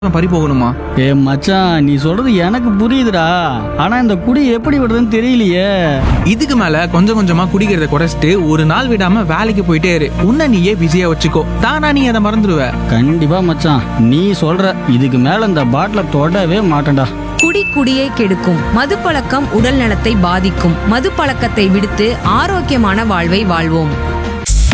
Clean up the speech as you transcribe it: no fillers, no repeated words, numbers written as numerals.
பறி போகணுமா? ஏ மச்சான், நீ சொல்றது எனக்கு புரியுதுடா. ஆனா இந்த குடி எப்படி விடுறதுன்னு தெரியலையே. இதுக்கு மேல கொஞ்சம் கொஞ்சமா குடிக்கிறத குறைச்சிட்டு ஒரு நாள் விடாம வேலைக்கு போயிட்டே இரு. உன்னை நீயே பிஸியா வச்சுக்கோ, தானா நீ அதை மறந்துடுவ. கண்டிப்பா மச்சான், நீ சொல்ற. இதுக்கு மேல இந்த பாட்டில தொடவே மாட்டேன்டா. குடியை கெடுக்கும் மதுப்பழக்கம் உடல் நலத்தை பாதிக்கும். மதுப்பழக்கத்தை விடுத்து ஆரோக்கியமான வாழ்வை வாழ்வோம்.